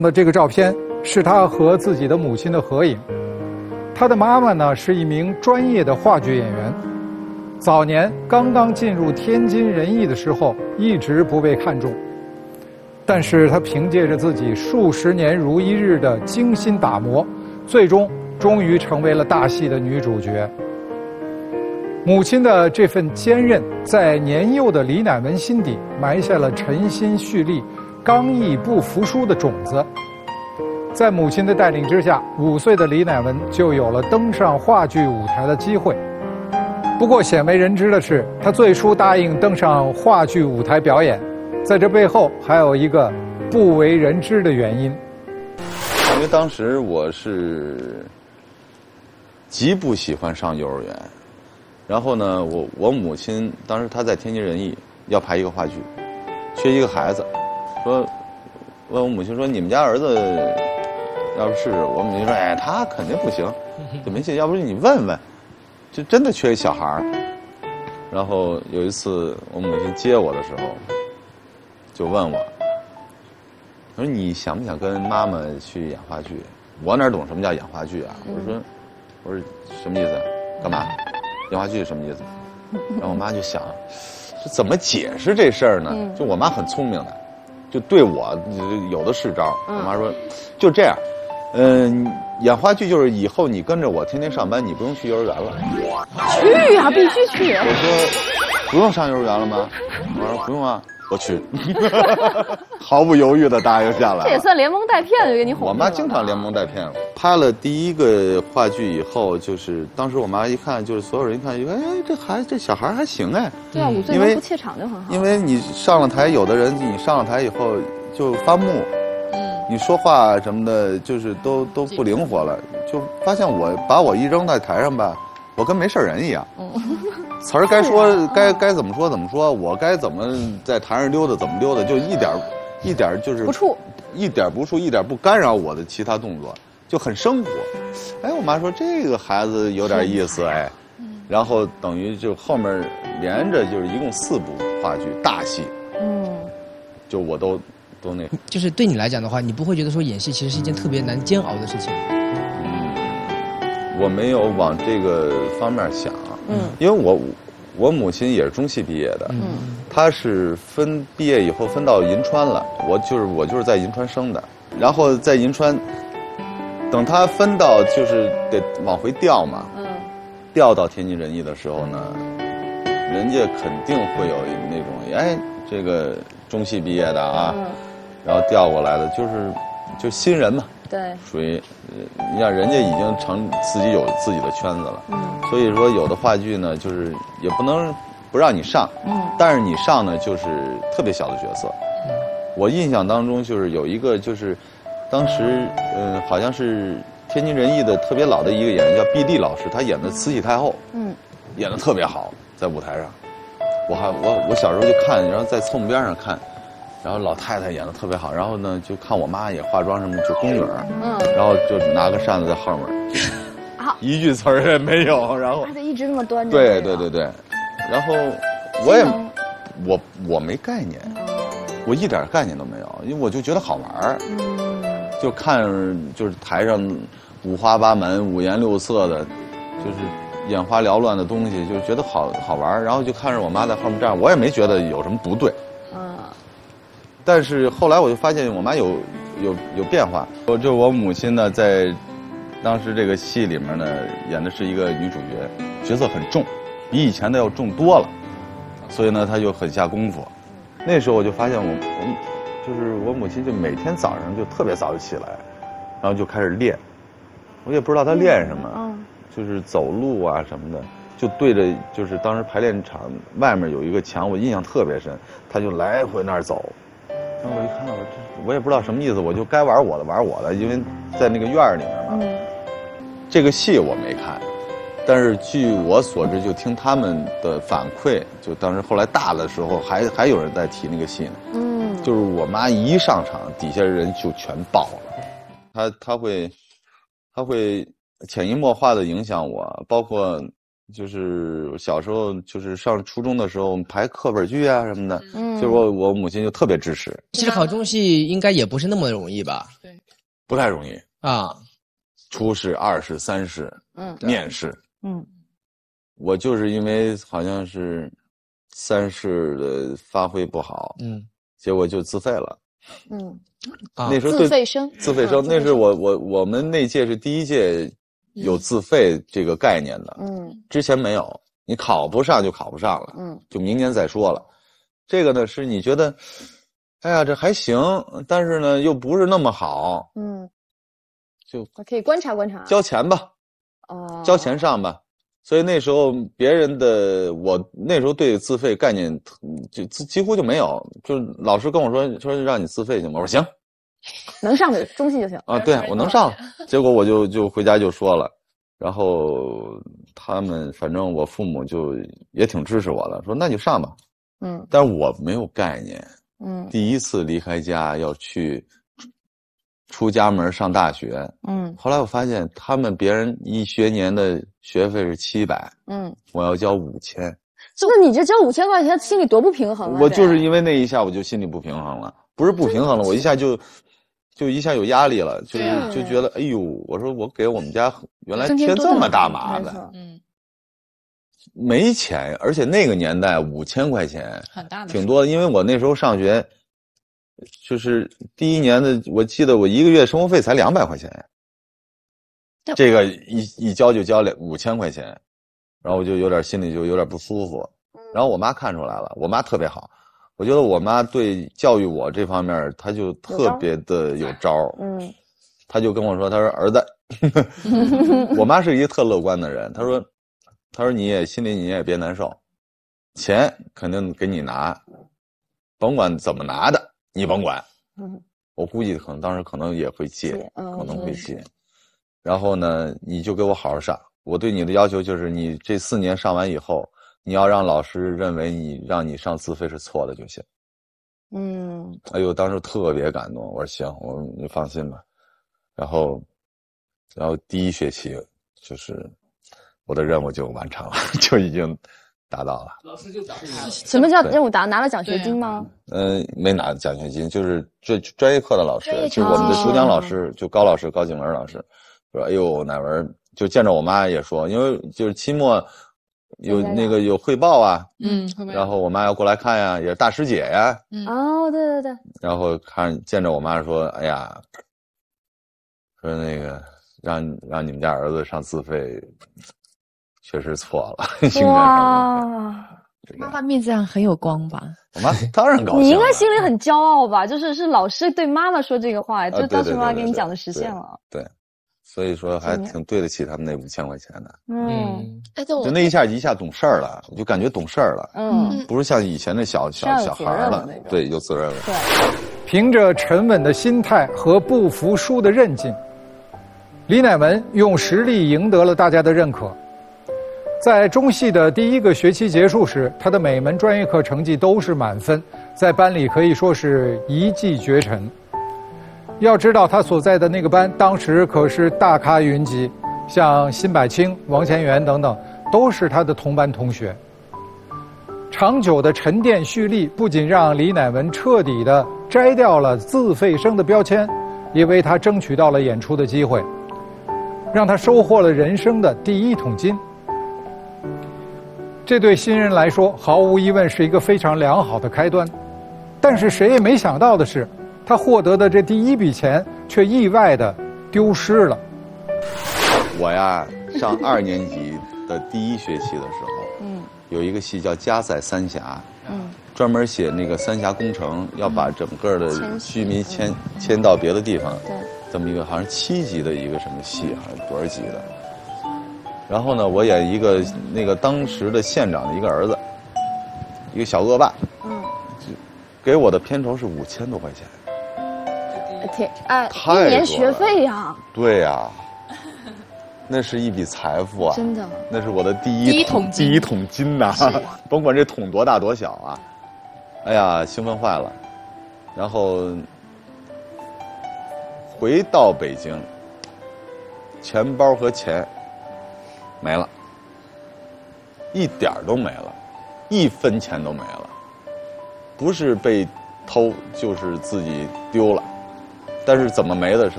那这个照片是他和自己的母亲的合影。他的妈妈呢是一名专业的话剧演员，早年刚刚进入天津人艺的时候，一直不被看重。但是他凭借着自己数十年如一日的精心打磨，终于成为了大戏的女主角。母亲的这份坚韧，在年幼的李乃文心底埋下了沉心蓄力、刚毅不服输的种子。在母亲的带领之下，5岁的李乃文就有了登上话剧舞台的机会。不过鲜为人知的是，他最初答应登上话剧舞台表演，在这背后还有一个不为人知的原因。 因为当时我是极不喜欢上幼儿园，然后呢，我母亲当时她在天津人艺要排一个话剧，缺一个孩子，说问我母亲说你们家儿子要不试试？我母亲说哎他肯定不行，就没戏，要不是你问问，就真的缺一小孩儿。然后有一次我母亲接我的时候，就问我，她说你想不想跟妈妈去演话剧？我哪懂什么叫演话剧啊？我说什么意思？干嘛？演话剧是什么意思？然后我妈就想，这怎么解释这事儿呢？就我妈很聪明的，就对我有的是招。我妈说，就这样，演话剧就是以后你跟着我天天上班，你不用去幼儿园了。 去呀，必须去。 我说不用上幼儿园了吗？我说不用啊。我去，毫不犹豫的答应下来。 这也算连蒙带骗的给你哄。 我妈经常连蒙带骗我。拍了第一个话剧以后，就是当时我妈一看，就是所有人一看，哎，这小孩还行哎。 对啊，5岁能不怯场就很好。 因为你上了台，有的人你上了台以后就发木，你说话什么的，就是都不灵活了，就发现把我一扔在台上吧，我跟没事人一样。词儿该说该怎么说怎么说，我该怎么在台上溜达怎么溜达，就一点就是不怵， 一点不怵，一点不干扰我的其他动作，就很生活。哎，我妈说这个孩子有点意思哎，然后等于就后面连着就是一共4部话剧大戏，就我都那。 就是对你来讲的话，你不会觉得说演戏其实是一件特别难煎熬的事情？ 我没有往这个方面想。因为我母亲也是中戏毕业的，她是毕业以后分到银川了，我就是在银川生的，然后在银川，等她分到就是得往回调嘛，调到天津人艺的时候呢，人家肯定会有那种哎这个中戏毕业的啊，然后调过来的就新人嘛。 对， 属于，你像人家已经自己有自己的圈子了，所以说有的话剧呢，就是也不能不让你上，但是你上呢就是特别小的角色。我印象当中就是有一个就是当时好像是天津人艺的特别老的一个演员叫毕丽老师，他演的慈禧太后，演的特别好，在舞台上。我小时候就看，然后在侧幕边上看。然后老太太演的特别好，然后呢就看我妈也化妆什么就宫女儿，然后就拿个扇子在后面，一句词儿也没有，然后还得一直那么端着。 对，然后我没概念，我一点概念都没有，因为我就觉得好玩儿，就看就是台上五花八门、五颜六色的，就是眼花缭乱的东西，就觉得好玩儿，然后就看着我妈在后面站，我也没觉得有什么不对。但是后来我就发现我妈有变化。就我母亲呢，在当时这个戏里面呢，演的是一个女主角，角色很重，比以前的要重多了，所以呢，她就很下功夫。那时候我就发现我母亲就每天早上就特别早就起来，然后就开始练，我也不知道她练什么，就是走路啊什么的。就对着，就是当时排练场外面有一个墙，我印象特别深，她就来回那儿走。然后我一看，我也不知道什么意思，我就该玩我的，因为在那个院儿里面嘛。这个戏我没看，但是据我所知，就听他们的反馈，就当时后来大的时候还有人在提那个戏呢。就是我妈一上场，底下人就全爆了。她会潜移默化的影响我，包括就是小时候就是上初中的时候，我们排课本剧啊什么的，就是我母亲就特别支持。 其实考中戏应该也不是那么容易吧？ 对， 不太容易啊， 初试、二试、三试，面试，我就是因为好像是三试的发挥不好，结果就自费了，那时候自费生， 那是我们那届是第一届有自费这个概念的，之前没有，你考不上就考不上了，就明年再说了。这个呢是你觉得，哎呀这还行，但是呢又不是那么好，就可以观察观察， 交钱吧，交钱上吧。所以那时候别人的，我那时候对自费概念就几乎就没有，就老师跟我说让你自费行吗？我说行， 能上的中戏就行啊，对我能上。结果我就回家就说了，然后他们反正我父母就也挺支持我的，说那就上吧。但是我没有概念，第一次离开家要去出家门上大学，后来我发现他们别人一学年的学费是700，我要交5000， 那你这交5000块钱，心里多不平衡啊！ 我就是因为那一下我就心里不平衡了，不是不平衡了，我一下就一下有压力了，就觉得哎呦，我说我给我们家原来添这么大麻烦，没钱，而且那个年代5000块钱很大的挺多的，因为我那时候上学。就是第一年的，我记得我一个月生活费才200块钱，这个一交就交5000块钱，然后我就有点心里就有点不舒服。然后我妈看出来了，我妈特别好，我觉得我妈对教育我这方面，她就特别的有招。她就跟我说，她说儿子，我妈是一个特乐观的人，她说你也心里你也别难受，钱肯定给你拿，甭管怎么拿的。你甭管，我估计当时可能也会借，可能会借。然后呢，你就给我好好上。我对你的要求就是，你这4年上完以后，你要让老师认为让你上自费是错的就行。哎呦，当时特别感动。我说行，你放心吧。然后第一学期就是我的任务就完成了，就已经。达到了， 老师就奖励他了。 什么叫任务拿了奖学金吗？ 没拿奖学金，就是专业课的老师，就我们的主讲老师，就高老师高景文老师，说哎呦乃文，就见着我妈也说，因为就是期末有那个有汇报啊，然后我妈要过来看呀，也是大师姐呀， 哦，对， 然后见着我妈说，哎呀，说那个让你们家儿子上自费。确实错了， 哇！ 妈妈面子上很有光吧？ 我妈当然高兴了。 你应该心里很骄傲吧？是老师对妈妈说这个话，就当时妈妈给你讲的实现了。 对，所以说还挺对得起他们那5000块钱的。 就那一下懂事儿了，我就感觉懂事儿了。不是像以前的小孩了，对，有责任了。 对， 凭着沉稳的心态和不服输的韧劲，李乃文用实力赢得了大家的认可。在中戏的第1个学期结束时，他的每门专业课成绩都是满分，在班里可以说是一骑绝尘。要知道他所在的那个班当时可是大咖云集，像辛柏青、王乾元等等都是他的同班同学。长久的沉淀蓄力不仅让李乃文彻底地摘掉了自费生的标签，也为他争取到了演出的机会，让他收获了人生的第1桶金。这对新人来说，毫无疑问是一个非常良好的开端。但是谁也没想到的是，他获得的这第1笔钱却意外地丢失了。 我呀，上2年级的第1学期的时候，有一个戏叫《家在三峡》，专门写那个三峡工程，要把整个的居民迁到别的地方，这么一个好像7集的一个什么戏，好像多少集的。然后呢，我演一个那个当时的县长的一个儿子，一个小恶霸，给我的片酬是5000多块钱， 1年学费呀。 对呀，那是一笔财富啊， 真的， 那是我的第一桶金呐，甭管这桶多大多小啊，哎呀，兴奋坏了。然后回到北京，钱包和钱没了， 一点儿都没了，1分钱都没了，不是被偷就是自己丢了，但是怎么没的是